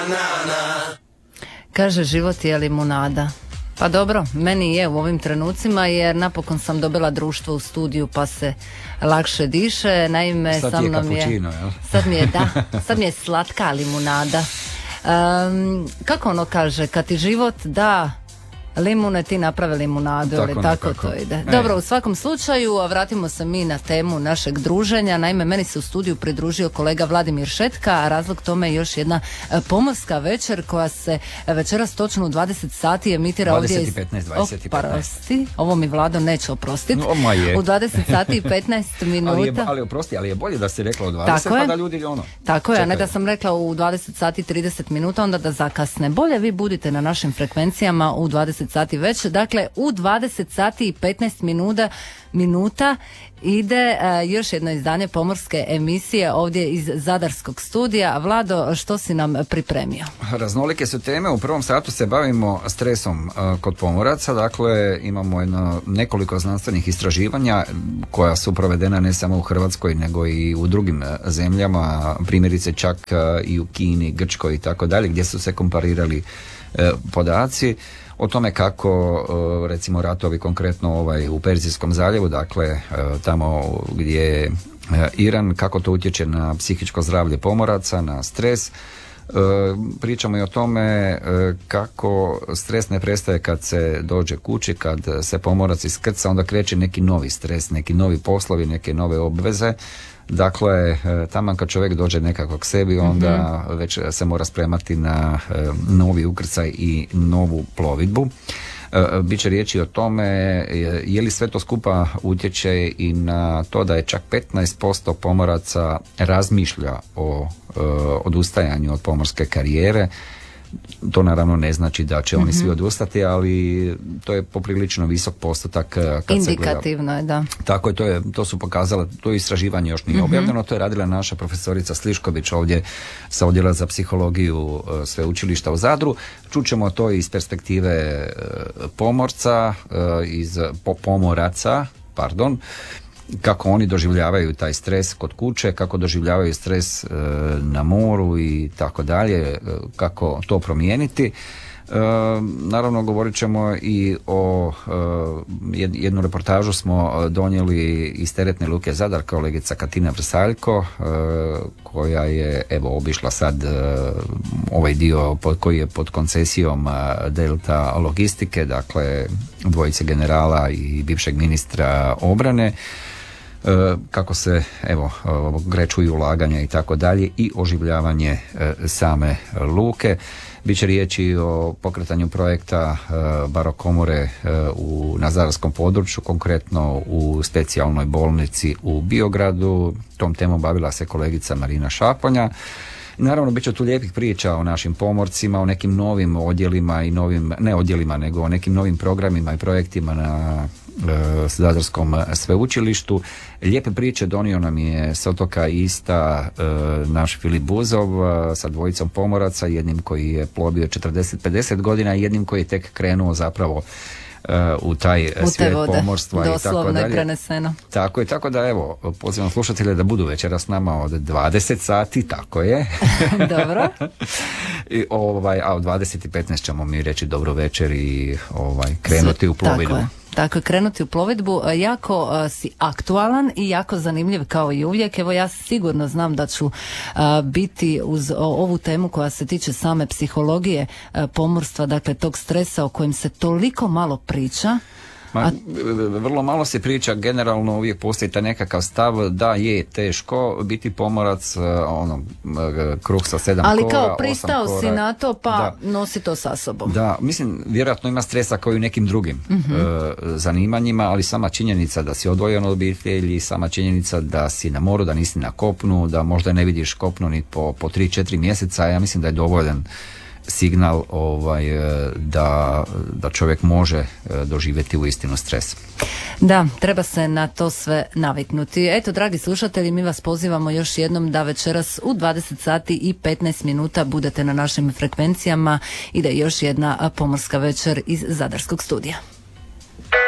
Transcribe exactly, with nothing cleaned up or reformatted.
Kaže, život je limunada. Pa dobro, meni je u ovim trenucima, jer napokon sam dobila društvo u studiju pa se lakše diše. Naime, sad sa mnom je, kapućino, jel? sad mi je, da, sad mi je slatka limunada. Um, kako ono kaže, kad ti život da limune, ti naprave limunadu, ali tako, tako to ide. E. Dobro, u svakom slučaju vratimo se mi na temu našeg druženja. Naime, meni se u studiju pridružio kolega Vladimir Šetka, a razlog tome je još jedna pomorska večer koja se večeras točno u dvadeset sati emitira ovdje iz... dvadeset i petnaest. Ovo mi Vlado neće oprostiti. No, u dvadeset sati i petnaest minuta. Ali, je, ali oprosti, ali je bolje da si rekla u dvadeset tako pa je. Da ljudi ono... Tako je, a ne da sam rekla u dvadeset sati i trideset minuta, onda da zakasne. Bolje vi budite na našim frekvencijama u dvadeset sati već, dakle u dvadeset sati i petnaest minuta minuta ide uh, još jedno izdanje pomorske emisije ovdje iz Zadarskog studija. Vlado, što si nam pripremio? Raznolike su teme. U prvom satu se bavimo stresom uh, kod pomoraca. Dakle, imamo jedno, nekoliko znanstvenih istraživanja koja su provedena ne samo u Hrvatskoj nego i u drugim zemljama, primjerice čak uh, i u Kini, Grčkoj i tako dalje, gdje su se komparirali uh, podaci o tome kako recimo ratovi konkretno ovaj u Perzijskom zaljevu, dakle tamo gdje je Iran, kako to utječe na psihičko zdravlje pomoraca, na stres. Pričamo i o tome kako stres ne prestaje kad se dođe kući, kad se pomorac iskrca, onda kreće neki novi stres, neki novi poslovi, neke nove obveze. Dakle, taman kad čovjek dođe nekako k sebi, onda mm-hmm. već se mora spremati na novi ukrcaj i novu plovidbu. Biće riječi o tome je li sve to skupa utječe i na to da je čak petnaest posto pomoraca razmišlja o odustajanju od pomorske karijere. To naravno ne znači da će mm-hmm. oni svi odustati, ali to je poprilično visok postotak kad indikativno je, da. Tako je, to, je, to su pokazale, to istraživanje još nije mm-hmm. objavljeno, to je radila naša profesorica Slišković ovdje sa odjela za psihologiju sveučilišta u Zadru. Čućemo to iz perspektive pomorca, iz pomoraca, pardon, kako oni doživljavaju taj stres kod kuće, kako doživljavaju stres e, na moru i tako dalje, kako to promijeniti. E, naravno govorit ćemo i o e, jednu reportažu smo donijeli iz teretne luke Zadar, kolegica Katina Vrsaljko, e, koja je evo obišla sad e, ovaj dio pod, koji je pod koncesijom Delta Logistike, dakle dvojice generala i bivšeg ministra obrane, kako se evo greću i ulaganja i tako dalje i oživljavanje same luke. Biće riječi o pokretanju projekta barokomore u na zadarskom području, konkretno u specijalnoj bolnici u Biogradu. Tom temom bavila se kolegica Marina Šaponja. Naravno, bit će tu lijepih priča o našim pomorcima, o nekim novim odjelima i novim, ne odjelima, nego o nekim novim programima i projektima na e, Zadarskom sveučilištu. Lijepe priče donio nam je s otoka Ista e, naš Filip Buzov e, sa dvojicom pomoraca, jednim koji je plovio četrdeset pedeset godina i jednim koji je tek krenuo zapravo u taj u svijet vode, pomorstva i tako dalje. Preneseno. Tako je, tako da evo, pozivam slušatelje da budu večeras s nama od dvadeset sati, tako je. Dobro. I, ovaj, a od dvadeset i petnaest ćemo mi reći dobro večer i ovaj, krenuti u plovidbu. Tako je. Tako, krenuti u plovidbu. Jako uh, si aktualan i jako zanimljiv kao i uvijek. Evo, ja sigurno znam da ću uh, biti uz o, ovu temu koja se tiče same psihologije uh, pomorstva, dakle tog stresa o kojem se toliko malo priča. Ma, A... Vrlo malo se priča, generalno uvijek postoji taj nekakav stav da je teško biti pomorac, ono, kruh sa sedam ali kora, kao pristao si kora. na to, pa da. Nosi to sa sobom. Da, mislim, vjerojatno ima stresa kao i u nekim drugim mm-hmm. e, zanimanjima, ali sama činjenica da si odvojen od obitelji, sama činjenica da si na moru, da nisi na kopnu, da možda ne vidiš kopnu ni po, po tri četiri mjeseca, ja mislim da je dovoljan signal ovaj, da, da čovjek može doživjeti uistinu stres. Da, treba se na to sve naviknuti. Eto, dragi slušatelji, mi vas pozivamo još jednom da večeras u dvadeset sati i petnaest minuta budete na našim frekvencijama i da je još jedna pomorska večer iz Zadarskog studija.